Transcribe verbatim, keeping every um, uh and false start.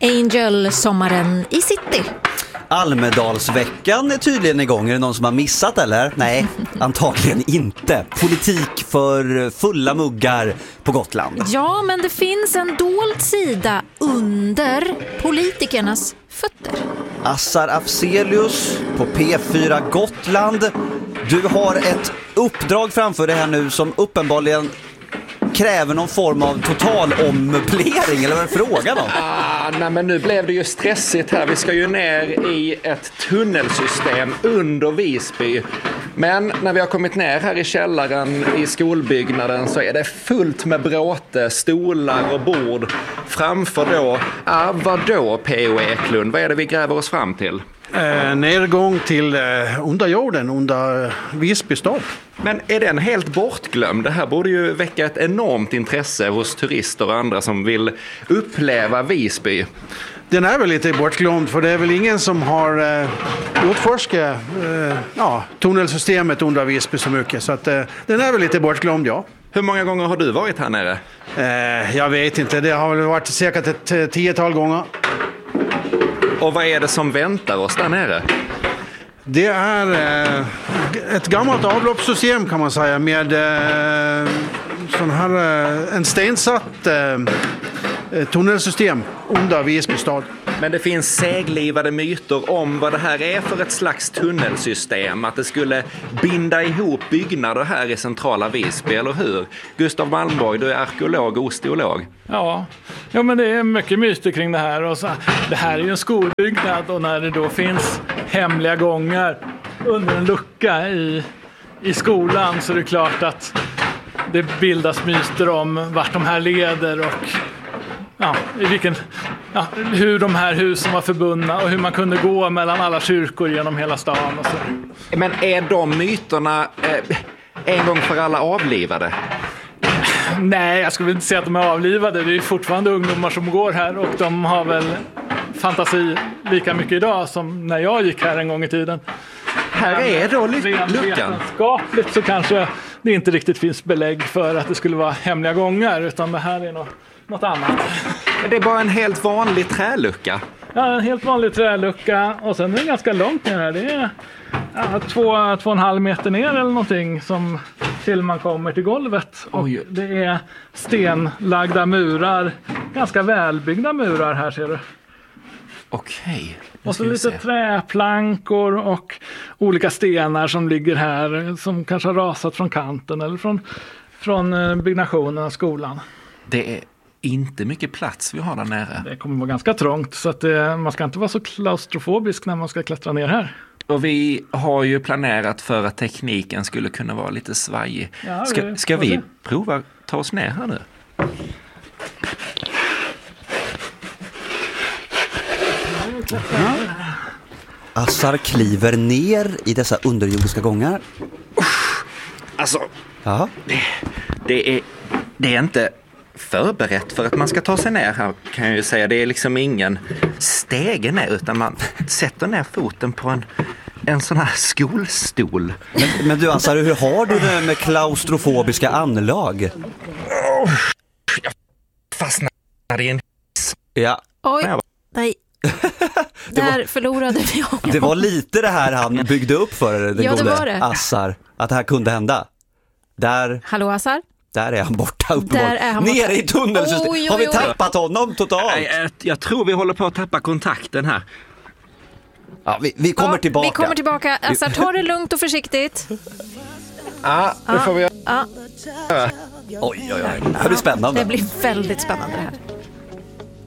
Angel, sommaren i city. Almedalsveckan är tydligen igång. Är det någon som har missat eller? Nej, antagligen inte. Politik för fulla muggar på Gotland. Ja, men det finns en dold sida under politikernas fötter. Assar Afzelius på P fyra Gotland. Du har ett uppdrag framför dig här nu som uppenbarligen kräver någon form av total ommöblering, eller vad är frågan om? Ah, nej, men nu blev det ju stressigt här. Vi ska ju ner i ett tunnelsystem under Visby. Men när vi har kommit ner här i källaren i skolbyggnaden så är det fullt med bråte, stolar och bord framför då, ah, vadå P O Eklund? Vad är det vi gräver oss fram till? Eh, nedgång till eh, under jorden, under eh, Visby stad. Men är den helt bortglömd? Det här borde ju väcka ett enormt intresse hos turister och andra som vill uppleva Visby. Den är väl lite bortglömd, för det är väl ingen som har eh, utforskat eh, ja, tunnelsystemet under Visby så mycket. Så att, eh, den är väl lite bortglömd, ja. Hur många gånger har du varit här nere? Eh, jag vet inte, det har väl varit säkert ett eh, tiotal gånger. Och vad är det som väntar oss där nere? Det är eh, ett gammalt avloppssystem kan man säga med eh, sån här, eh, en stensatt eh, tunnelsystem under Visby stad. Men det finns seglivade myter om vad det här är för ett slags tunnelsystem. Att det skulle binda ihop byggnader här i centrala Visby, eller hur? Gustav Malmborg, du är arkeolog och osteolog. Ja, ja men det är mycket myter kring det här. Och så, det här är ju en skolbyggnad och när det då finns hemliga gångar under en lucka i, i skolan så är det klart att det bildas myter om vart de här leder och ja, i vilken, ja, hur de här husen var förbundna och hur man kunde gå mellan alla kyrkor genom hela stan och så. Men är de myterna eh, en gång för alla avlivade? Nej, jag skulle inte säga att de är avlivade. Det är fortfarande ungdomar som går här och de har väl fantasi lika mycket idag som när jag gick här en gång i tiden. Här är då ly- Rent luckan. vetenskapligt så kanske det inte riktigt finns belägg för att det skulle vara hemliga gångar, utan det här är något, något annat. Det är bara en helt vanlig trälucka. Ja, en helt vanlig trälucka och sen är det ganska långt ner här. Det är ja, två, två och en halv meter ner eller någonting som till man kommer till golvet. Och Oj. det är stenlagda murar, ganska välbyggda murar här ser du. Okej. Och så lite träplankor och olika stenar som ligger här som kanske har rasat från kanten eller från, från byggnationen av skolan. Det är inte mycket plats vi har där nere. Det kommer vara ganska trångt så att det, man ska inte vara så klaustrofobisk när man ska klättra ner här. Och vi har ju planerat för att tekniken skulle kunna vara lite svajig. Ja, ska vi, ska vi prova ta oss ner här nu? Ja. Assar kliver ner i dessa underjordiska gångar. Alltså, ja. det, det, är, det är inte förberett för att man ska ta sig ner här, kan jag ju säga. Det är liksom ingen stege ner, utan man sätter ner foten på en, en sån här skolstol. Men, men du Assar, hur har du det med klaustrofobiska anlag? Oh, jag fastnade i en hiss. Ja. Oj, nej. Där var, förlorade vi honom. Det var lite det här han byggde upp för den ja, gode det var det. Assar. Att det här kunde hända. Där, Hallå Assar? där är han borta uppenbarligen. Borta. Nere i tunnelsystemet. Oj, oj, oj. Har vi tappat honom totalt? Jag, jag tror vi håller på att tappa kontakten här. Ja, vi, vi kommer ja, tillbaka. Vi kommer tillbaka. Assar, ta det lugnt och försiktigt. Ja, det får vi göra. Ja. Oj, oj, oj. Det här blir spännande. Det blir väldigt spännande det här.